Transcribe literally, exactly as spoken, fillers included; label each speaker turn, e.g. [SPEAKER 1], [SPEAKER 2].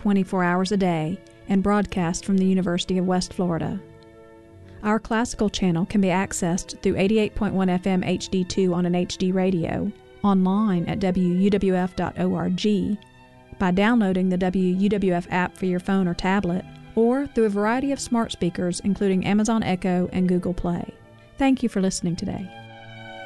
[SPEAKER 1] twenty-four hours a day and broadcast from the University of West Florida. Our classical channel can be accessed through eighty-eight point one F M H D two on an H D radio, online at W U W F dot org, by downloading the W U W F app for your phone or tablet, or through a variety of smart speakers including Amazon Echo and Google Play. Thank you for listening today.